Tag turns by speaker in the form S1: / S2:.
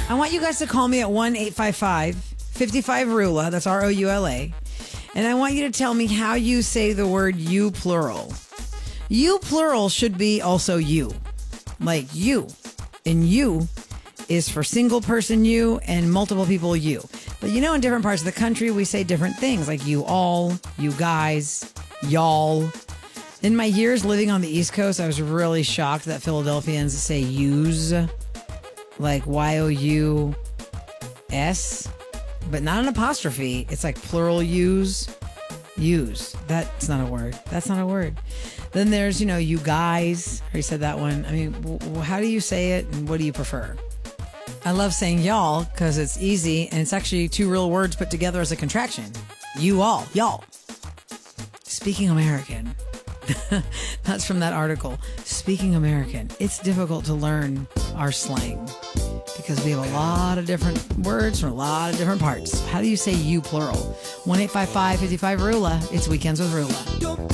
S1: I want you guys to call me at 1-855-55-RULA. That's ROULA. And I want you to tell me how you say the word you plural. You plural should be also you. Like you. And you is for single person you and multiple people you. But you know, in different parts of the country, we say different things like you all, you guys, y'all. In my years living on the East Coast, I was really shocked that Philadelphians say use, like YOUS, but not an apostrophe. It's like plural use. That's not a word. That's not a word. Then there's, you guys. I already said that one. I mean, how do you say it and what do you prefer? I love saying y'all because it's easy and it's actually two real words put together as a contraction. You all, y'all. Speaking American. That's from that article. Speaking American. It's difficult to learn our slang because we have a lot of different words from a lot of different parts. How do you say you plural? 1-855-55-RULA. It's Weekends with Rula.